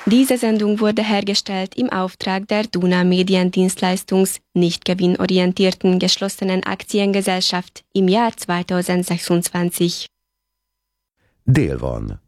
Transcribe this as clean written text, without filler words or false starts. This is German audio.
Diese Sendung wurde hergestellt im Auftrag der Duna Mediendienstleistungs nicht gewinnorientierten geschlossenen Aktiengesellschaft im Jahr 2026. Dél van.